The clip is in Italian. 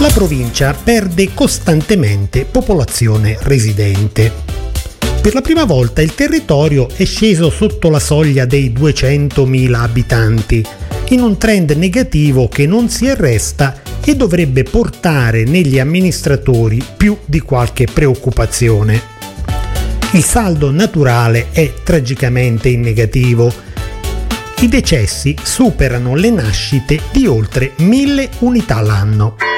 La provincia perde costantemente popolazione residente. Per la prima volta il territorio è sceso sotto la soglia dei 200.000 abitanti, in un trend negativo che non si arresta e dovrebbe portare negli amministratori più di qualche preoccupazione. Il saldo naturale è tragicamente in negativo. I decessi superano le nascite di oltre 1.000 unità l'anno.